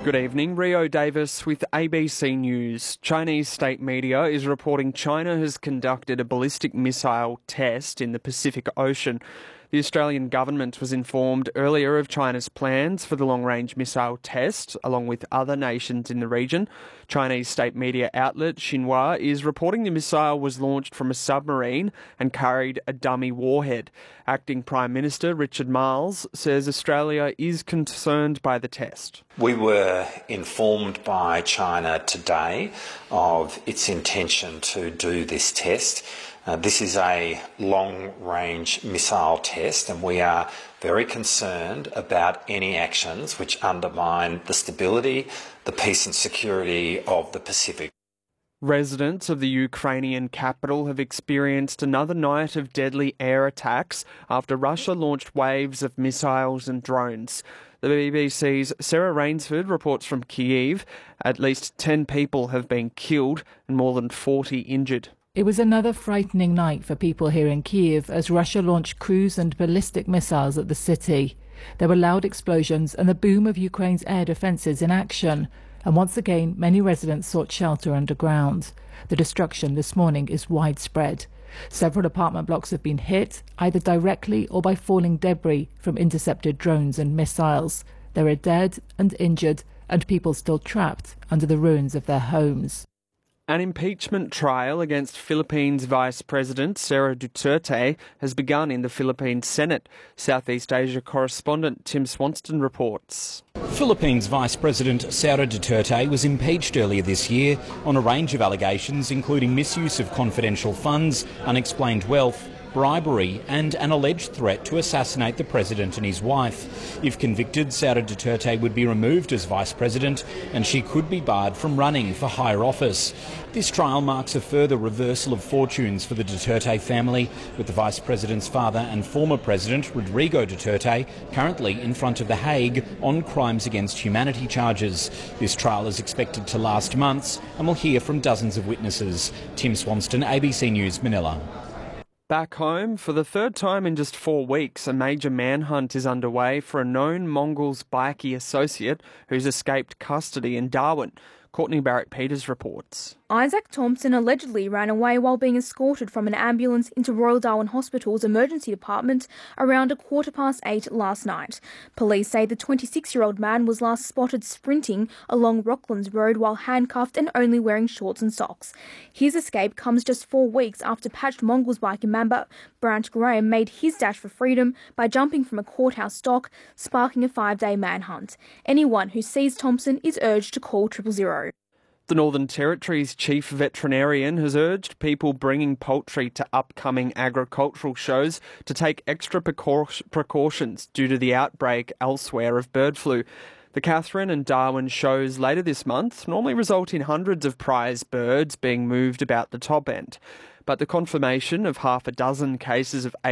Good evening. Rio Davis with ABC News. Chinese state media is reporting China has conducted a ballistic missile test in the Pacific Ocean. The Australian government was informed earlier of China's plans for the long-range missile test, along with other nations in the region. Chinese state media outlet Xinhua is reporting the missile was launched from a submarine and carried a dummy warhead. Acting Prime Minister Richard Marles says Australia is concerned by the test. We were informed by China today of its intention to do this test. This is a long-range missile test, and we are very concerned about any actions which undermine the stability, the peace and security of the Pacific. Residents of the Ukrainian capital have experienced another night of deadly air attacks after Russia launched waves of missiles and drones. The BBC's Sarah Rainsford reports from Kyiv. At least 10 people have been killed and more than 40 injured. It was another frightening night for people here in Kyiv as Russia launched cruise and ballistic missiles at the city. There were loud explosions and the boom of Ukraine's air defences in action. And once again, many residents sought shelter underground. The destruction this morning is widespread. Several apartment blocks have been hit, either directly or by falling debris from intercepted drones and missiles. There are dead and injured and people still trapped under the ruins of their homes. An impeachment trial against Philippines Vice President Sara Duterte has begun in the Philippines Senate. Southeast Asia correspondent Tim Swanston reports. Philippines Vice President Sara Duterte was impeached earlier this year on a range of allegations, including misuse of confidential funds, unexplained wealth, bribery and an alleged threat to assassinate the president and his wife. If convicted, Sara Duterte would be removed as vice president and she could be barred from running for higher office. This trial marks a further reversal of fortunes for the Duterte family, with the vice president's father and former president, Rodrigo Duterte, currently in front of The Hague on crimes against humanity charges. This trial is expected to last months and will hear from dozens of witnesses. Tim Swanston, ABC News, Manila. Back home, for the third time in just 4 weeks, a major manhunt is underway for a known Mongols bikie associate who's escaped custody in Darwin. Courtney Barrett-Peters reports. Isaac Thompson allegedly ran away while being escorted from an ambulance into Royal Darwin Hospital's emergency department around 8:15 last night. Police say the 26-year-old man was last spotted sprinting along Rocklands Road while handcuffed and only wearing shorts and socks. His escape comes just 4 weeks after patched Mongols bikie member Brant Graham made his dash for freedom by jumping from a courthouse dock, sparking a 5-day manhunt. Anyone who sees Thompson is urged to call 000. The Northern Territory's chief veterinarian has urged people bringing poultry to upcoming agricultural shows to take extra precautions due to the outbreak elsewhere of bird flu. The Katherine and Darwin shows later this month normally result in hundreds of prize birds being moved about the top end. But the confirmation of half a dozen cases of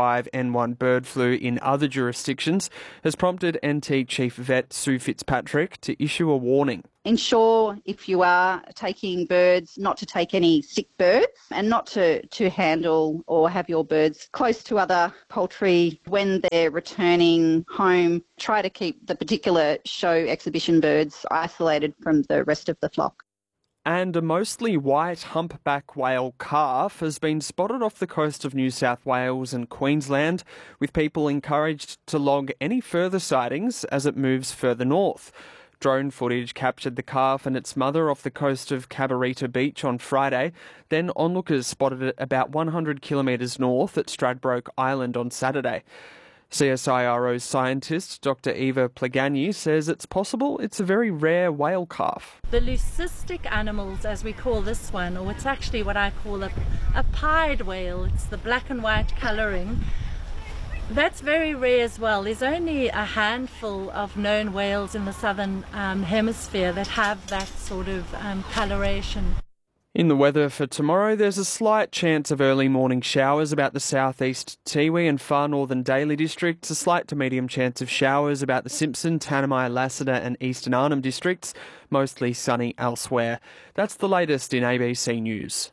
H5N1 bird flu in other jurisdictions has prompted NT Chief Vet Sue Fitzpatrick to issue a warning. Ensure, if you are taking birds, not to take any sick birds and not to handle or have your birds close to other poultry when they're returning home. Try to keep the particular show exhibition birds isolated from the rest of the flock. And a mostly white humpback whale calf has been spotted off the coast of New South Wales and Queensland, with people encouraged to log any further sightings as it moves further north. Drone footage captured the calf and its mother off the coast of Cabarita Beach on Friday. Then onlookers spotted it about 100 kilometres north at Stradbroke Island on Saturday. CSIRO scientist Dr. Eva Plegany says it's possible it's a very rare whale calf. The leucistic animals, as we call this one, or it's actually what I call a pied whale, it's the black and white colouring, that's very rare as well. There's only a handful of known whales in the southern hemisphere that have that sort of coloration. In the weather for tomorrow, there's a slight chance of early morning showers about the southeast Tiwi and far northern Daly districts, a slight to medium chance of showers about the Simpson, Tanami, Lassiter and eastern Arnhem districts, mostly sunny elsewhere. That's the latest in ABC News.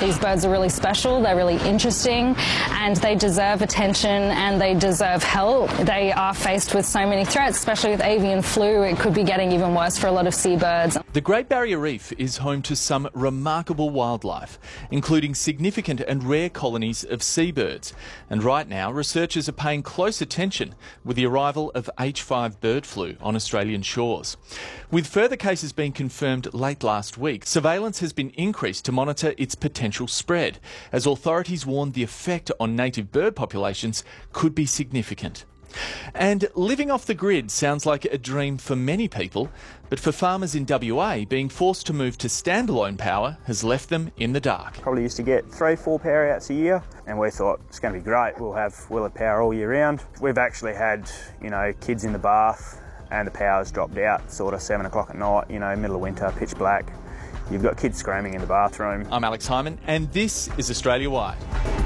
These birds are really special, they're really interesting, and they deserve attention and they deserve help. They are faced with so many threats, especially with avian flu. It could be getting even worse for a lot of seabirds. The Great Barrier Reef is home to some remarkable wildlife, including significant and rare colonies of seabirds. And right now, researchers are paying close attention with the arrival of H5 bird flu on Australian shores. With further cases being confirmed late last week, surveillance has been increased to monitor its potential spread, as authorities warned the effect on native bird populations could be significant. And living off the grid sounds like a dream for many people, but for farmers in WA, being forced to move to standalone power has left them in the dark. Probably used to get 3-4 power outs a year, and we thought it's going to be great. We'll have power all year round. We've actually had, kids in the bath, and the power's dropped out, sort of 7 o'clock at night, middle of winter, pitch black. You've got kids screaming in the bathroom. I'm Alex Hyman, and this is Australia Wide.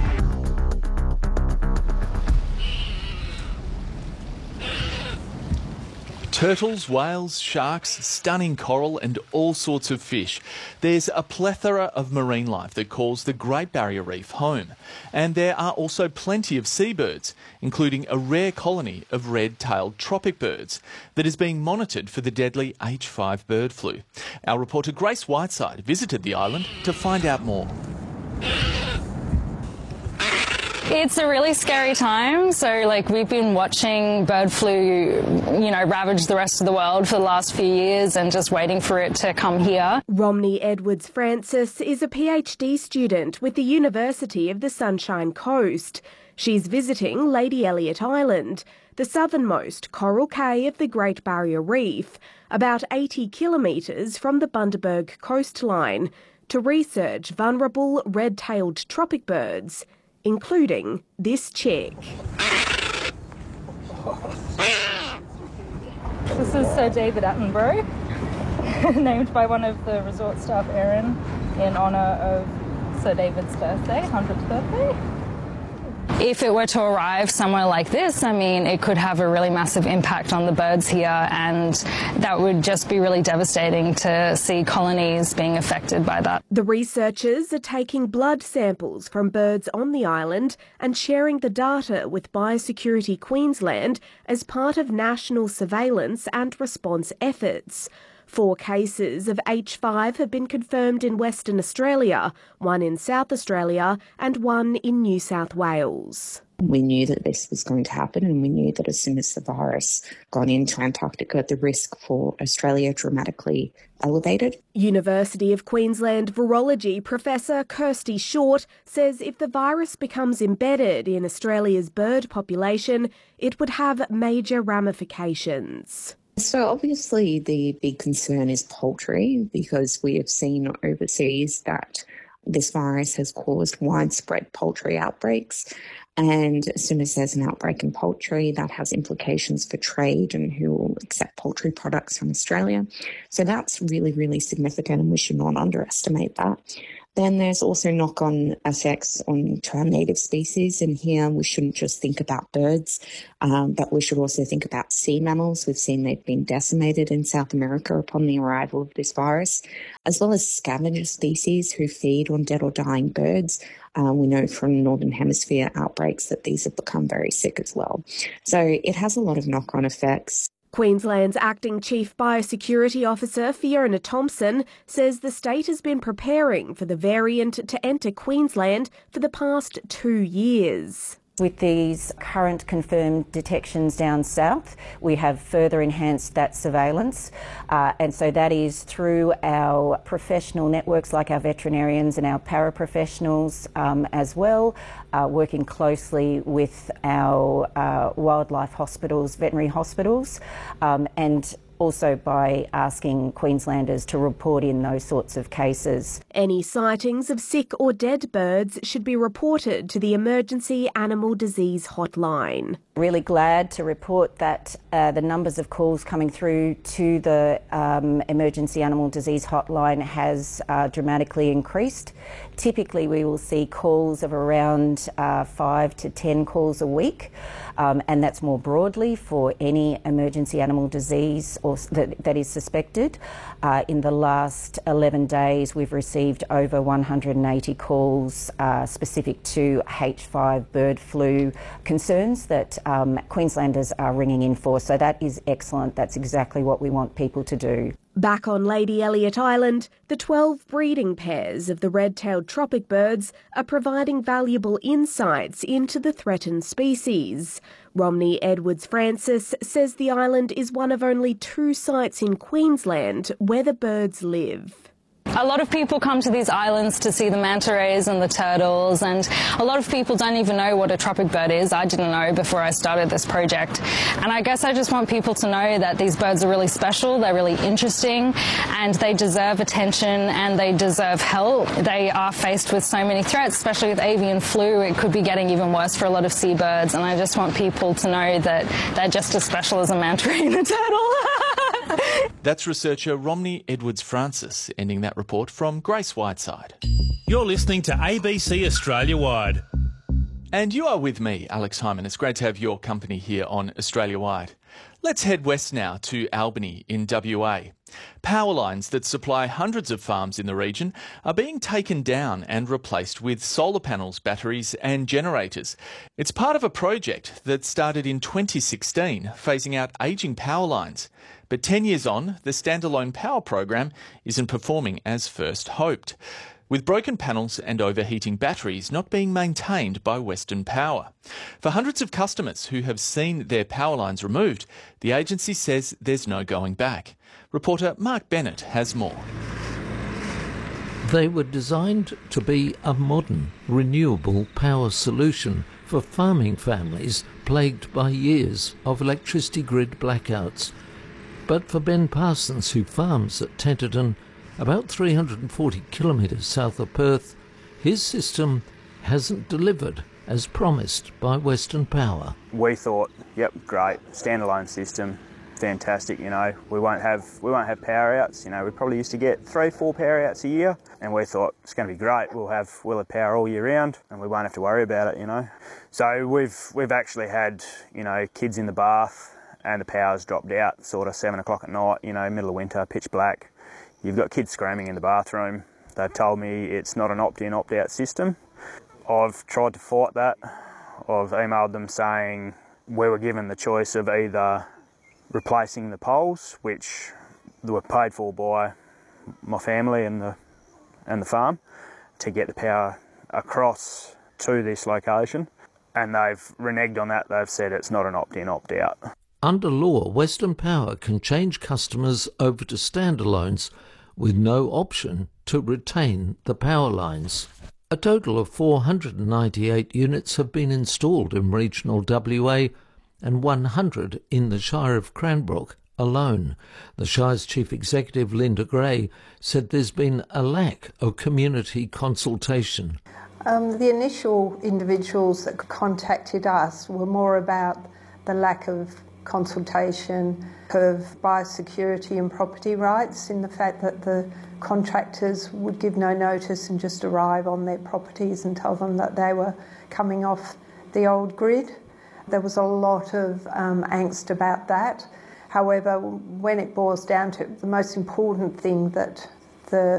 Turtles, whales, sharks, stunning coral and all sorts of fish. There's a plethora of marine life that calls the Great Barrier Reef home. And there are also plenty of seabirds, including a rare colony of red-tailed tropic birds that is being monitored for the deadly H5 bird flu. Our reporter Grace Whiteside visited the island to find out more. It's a really scary time. So, we've been watching bird flu, ravage the rest of the world for the last few years and just waiting for it to come here. Romney Edwards-Francis is a PhD student with the University of the Sunshine Coast. She's visiting Lady Elliot Island, the southernmost coral cay of the Great Barrier Reef, about 80 kilometres from the Bundaberg coastline, to research vulnerable red-tailed tropic birds, including this chick. This is Sir David Attenborough, named by one of the resort staff, Erin, in honour of Sir David's birthday, 100th birthday. If it were to arrive somewhere like this, it could have a really massive impact on the birds here, and that would just be really devastating to see colonies being affected by that. The researchers are taking blood samples from birds on the island and sharing the data with Biosecurity Queensland as part of national surveillance and response efforts. 4 cases of H5 have been confirmed in Western Australia, 1 in South Australia and 1 in New South Wales. We knew that this was going to happen, and we knew that as soon as the virus got into Antarctica, the risk for Australia dramatically elevated. University of Queensland virology professor Kirsty Short says if the virus becomes embedded in Australia's bird population, it would have major ramifications. So obviously the big concern is poultry, because we have seen overseas that this virus has caused widespread poultry outbreaks. And as soon as there's an outbreak in poultry, that has implications for trade and who will accept poultry products from Australia. So that's really, really significant, and we should not underestimate that. Then there's also knock-on effects to our native species, and here we shouldn't just think about birds, but we should also think about sea mammals. We've seen they've been decimated in South America upon the arrival of this virus, as well as scavenger species who feed on dead or dying birds. We know from Northern Hemisphere outbreaks that these have become very sick as well. So it has a lot of knock-on effects. Queensland's Acting Chief Biosecurity Officer Fiona Thompson says the state has been preparing for the variant to enter Queensland for the past 2 years. With these current confirmed detections down south, we have further enhanced that surveillance, and so that is through our professional networks like our veterinarians and our paraprofessionals as well, working closely with our wildlife hospitals, veterinary hospitals, and also by asking Queenslanders to report in those sorts of cases. Any sightings of sick or dead birds should be reported to the Emergency Animal Disease Hotline. Really glad to report that the numbers of calls coming through to the emergency animal disease hotline has dramatically increased. Typically we will see calls of around 5 to 10 calls a week, and that's more broadly for any emergency animal disease or that is suspected. In the last 11 days we've received over 180 calls specific to H5 bird flu concerns that Queenslanders are ringing in for, so that is excellent. That's exactly what we want people to do. Back on Lady Elliot Island, the 12 breeding pairs of the red-tailed tropic birds are providing valuable insights into the threatened species. Romney Edwards Francis says the island is one of only 2 sites in Queensland where the birds live. A lot of people come to these islands to see the manta rays and the turtles, and a lot of people don't even know what a tropic bird is. I didn't know before I started this project. And I guess I just want people to know that these birds are really special, they're really interesting, and they deserve attention and they deserve help. They are faced with so many threats, especially with avian flu. It could be getting even worse for a lot of seabirds, and I just want people to know that they're just as special as a manta ray and a turtle. That's researcher Romney Edwards Francis, ending that report from Grace Whiteside. You're listening to ABC Australia Wide. And you are with me, Alex Hyman. It's great to have your company here on Australia Wide. Let's head west now to Albany in WA. Power lines that supply hundreds of farms in the region are being taken down and replaced with solar panels, batteries and generators. It's part of a project that started in 2016, phasing out ageing power lines. But 10 years on, the standalone power program isn't performing as first hoped, with broken panels and overheating batteries not being maintained by Western Power. For hundreds of customers who have seen their power lines removed, the agency says there's no going back. Reporter Mark Bennett has more. They were designed to be a modern, renewable power solution for farming families plagued by years of electricity grid blackouts. But for Ben Parsons, who farms at Tenterden, about 340 kilometres south of Perth, his system hasn't delivered as promised by Western Power. We thought, yep, great, standalone system, fantastic, you know, we won't have power outs, you know, we probably used to get 3-4 power outs a year, and we thought it's going to be great, we'll have power all year round and we won't have to worry about it, you know. So we've actually had, you know, kids in the bath and the power's dropped out sort of 7 o'clock at night, you know, middle of winter, pitch black. You've got kids screaming in the bathroom. They've told me it's not an opt-in, opt-out system. I've tried to fight that. I've emailed them saying we were given the choice of either replacing the poles, which were paid for by my family and the farm, to get the power across to this location, and they've reneged on that. They've said it's not an opt-in, opt-out. Under law, Western Power can change customers over to standalones with no option to retain the power lines. A total of 498 units have been installed in regional WA and 100 in the Shire of Cranbrook alone. The Shire's Chief Executive, Linda Gray, said there's been a lack of community consultation. The initial individuals that contacted us were more about the lack of consultation of biosecurity and property rights, in the fact that the contractors would give no notice and just arrive on their properties and tell them that they were coming off the old grid. There was a lot of angst about that. However, when it boils down to it, the most important thing that the